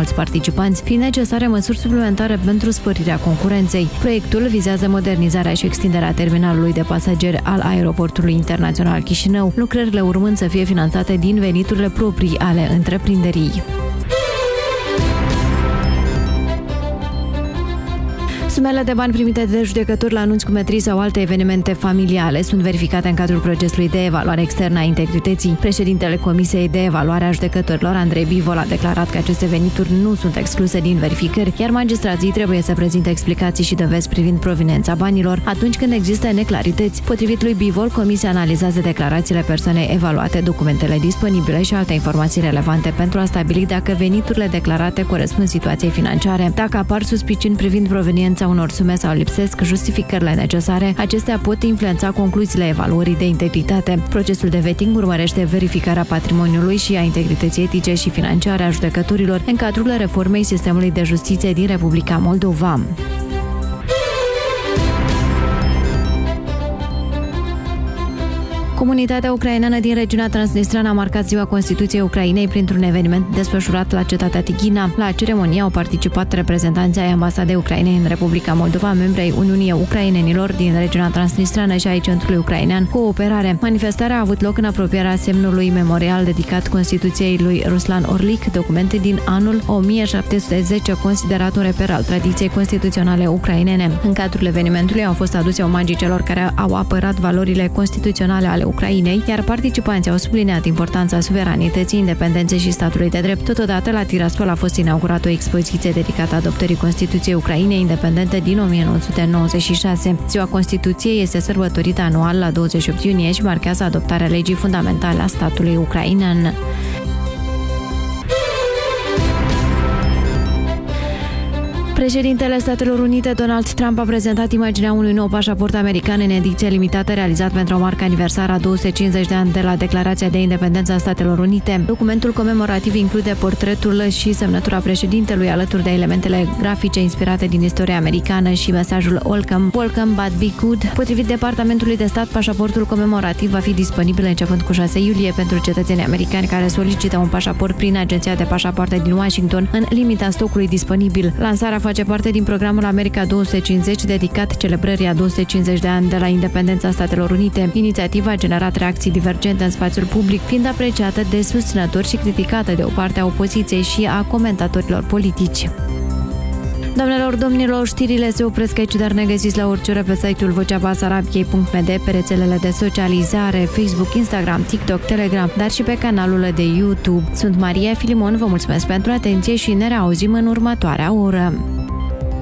mulți participanți, fiind necesare măsuri suplimentare pentru sporirea concurenței. Proiectul vizează modernizarea și extinderea terminalului de pasageri al Aeroportului Internațional Chișinău, lucrările urmând să fie finanțate din veniturile proprii ale întreprinderii. Sumele de bani primite de judecători la anunți cu metrii sau alte evenimente familiale sunt verificate în cadrul procesului de evaluare externă a integrității. Președintele Comisiei de Evaluare a Judecătorilor, Andrei Bivol, a declarat că aceste venituri nu sunt excluse din verificări, iar magistrații trebuie să prezinte explicații și dovezi privind proveniența banilor atunci când există neclarități. Potrivit lui Bivol, Comisia analizează declarațiile persoanei evaluate, documentele disponibile și alte informații relevante pentru a stabili dacă veniturile declarate corespund situației financiare. Dacă apar suspiciuni privind proveniența unor sume sau lipsesc justificările necesare, acestea pot influența concluziile evaluării de integritate. Procesul de vetting urmărește verificarea patrimoniului și a integrității etice și financiare a judecătorilor în cadrul reformei sistemului de justiție din Republica Moldova. Comunitatea ucraineană din regiunea Transnistria a marcat Ziua Constituției Ucrainei printr-un eveniment desfășurat la cetatea Tighina. La ceremonie au participat reprezentanții ai Ambasadei Ucrainei în Republica Moldova, membri ai Uniunii Ucrainenilor din regiunea Transnistriană și ai Centrului Ucrainean Cooperare. Manifestarea a avut loc în apropierea semnului memorial dedicat Constituției lui Ruslan Orlic, documente din anul 1710, considerat un reper al tradiției constituționale ucrainene. În cadrul evenimentului au fost aduse omagii celor care au apărat valorile constituționale ale Ucrainei, iar participanții au subliniat importanța suveranității, independenței și statului de drept. Totodată, la Tiraspol a fost inaugurată o expoziție dedicată adoptării Constituției Ucrainei independente din 1996. Ziua Constituției este sărbătorită anual la 28 iunie și marchează adoptarea legii fundamentale a statului ucrainean. Președintele Statelor Unite, Donald Trump, a prezentat imaginea unui nou pașaport american în ediție limitată realizat pentru o marcă aniversară a 250 de ani de la Declarația de Independență a Statelor Unite. Documentul comemorativ include portretul și semnătura președintelui, alături de elementele grafice inspirate din istoria americană și mesajul Welcome, but be good. Potrivit Departamentului de Stat, pașaportul comemorativ va fi disponibil începând cu 6 iulie pentru cetățenii americani care solicită un pașaport prin Agenția de Pașapoarte din Washington în limita stocului disponibil. Lansarea face parte din programul America 250, dedicat celebrării a 250 de ani de la independența Statelor Unite. Inițiativa a generat reacții divergente în spațiul public, fiind apreciată de susținători și criticată de o parte a opoziției și a comentatorilor politici. Doamnelor, domnilor, știrile se opresc aici, dar ne găsiți la orice oră pe site-ul vocea-basarabiei.md, pe rețelele de socializare, Facebook, Instagram, TikTok, Telegram, dar și pe canalul de YouTube. Sunt Maria Filimon, vă mulțumesc pentru atenție și ne reauzim în următoarea oră.